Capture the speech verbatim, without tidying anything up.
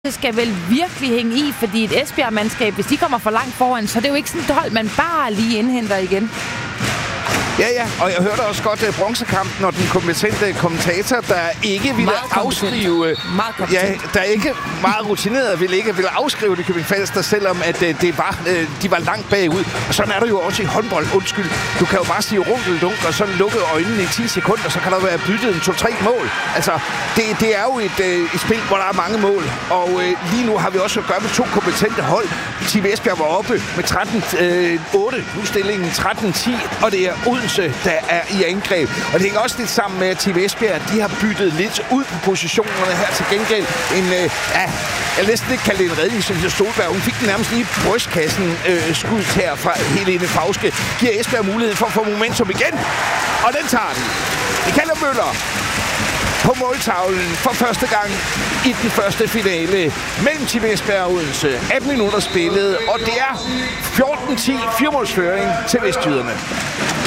Det skal vel virkelig hænge i, fordi et Esbjerg-mandskab, hvis de kommer for langt foran, så er det jo ikke sådan et hold, man bare lige indhenter igen. Ja, ja, og jeg hørte også godt uh, bronzekampen og den kompetente kommentator, der ikke ville afskrive... Meget ja, der ikke meget rutineret ville ikke ville afskrive det Nykøbing Falster, selvom at uh, det var, uh, de var langt bagud. Og sådan er det jo også i håndbold. Undskyld, du kan jo bare sige runkeldunk, og så lukke øjnene i ti sekunder, så kan der være byttet en to-tre mål. Altså, det, det er jo et, uh, et spil, hvor der er mange mål. Og uh, lige nu har vi også at gøre med to kompetente hold. Team Esbjerg var oppe med tretten otte, nu stillingen tretten ti, og det er Odense, der er i angreb. Og det hænger også lidt sammen med, at Team Esbjerg, de har byttet lidt ud på positionerne her til gengæld. En, øh, ja, jeg næsten ikke kalde det en redning, som Stolberg. Hun fik den nærmest lige i brystkassen øh, skudt her fra Helene Fauske. Giver Esbjerg mulighed for at få momentum igen. Og den tager den. Michaela Møller på måltavlen for første gang i den første finale mellem Team Esbjerg og Odense. atten minutter spillet, og det er fjorten ti, fire målsføring til vestjyderne.